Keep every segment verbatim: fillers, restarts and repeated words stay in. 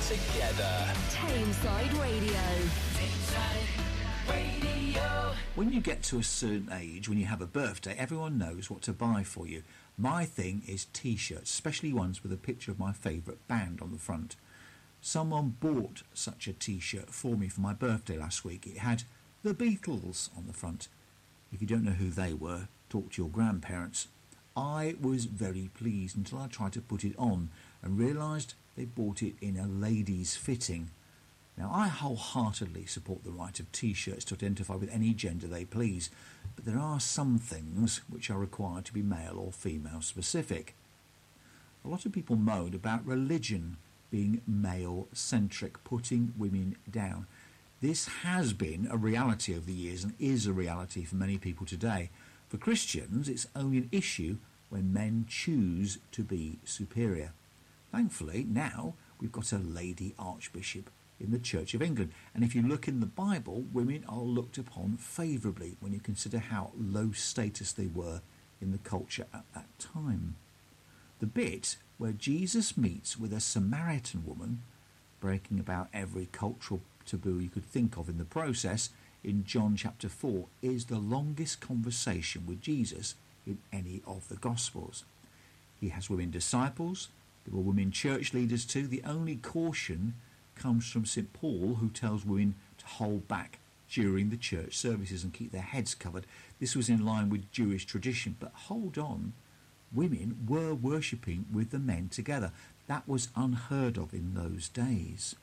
together. Tameside Radio. Tameside Radio. When you get to a certain age, when you have a birthday, everyone knows what to buy for you. My thing is T-shirts, especially ones with a picture of my favourite band on the front. Someone bought such a T-shirt for me for my birthday last week. It had the Beatles on the front. If you don't know who they were, talk to your grandparents. I was very pleased until I tried to put it on and realised they bought it in a ladies' fitting. Now, I wholeheartedly support the right of T-shirts to identify with any gender they please, but there are some things which are required to be male or female specific. A lot of people moan about religion being male-centric, putting women down. This has been a reality over the years and is a reality for many people today. For Christians, it's only an issue when men choose to be superior. Thankfully, now we've got a lady archbishop in the Church of England. And if you look in the Bible, women are looked upon favourably when you consider how low status they were in the culture at that time. The bit where Jesus meets with a Samaritan woman, breaking about every cultural taboo you could think of in the process, in John chapter four, is the longest conversation with Jesus in any of the Gospels. He has women disciples, there were women church leaders too. The only caution comes from Saint Paul, who tells women to hold back during the church services and keep their heads covered. This was in line with Jewish tradition, but hold on, women were worshipping with the men together. That was unheard of in those days.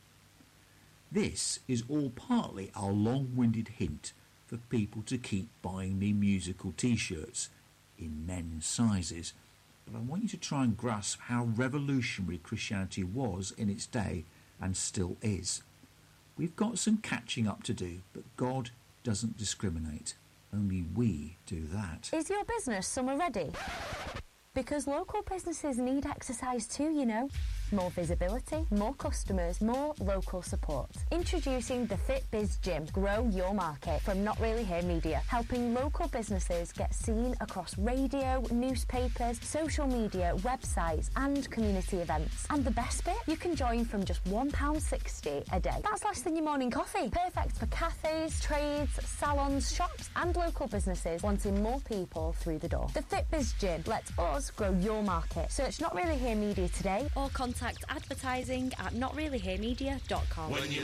This is all partly our long-winded hint for people to keep buying me musical T-shirts in men's sizes. But I want you to try and grasp how revolutionary Christianity was in its day and still is. We've got some catching up to do, but God doesn't discriminate. Only we do that. Is your business summer ready? Because local businesses need exercise too, you know. More visibility, more customers, more local support. Introducing the FitBiz Gym. Grow your market from Not Really Here Media, helping local businesses get seen across radio, newspapers, social media, websites and community events. And the best bit? You can join from just one pound sixty a day. That's less than your morning coffee. Perfect for cafes, trades, salons, shops and local businesses wanting more people through the door. The FitBiz Gym lets us grow your market. Search Not Really Here Media today or contact advertising at not really here media dot com. When you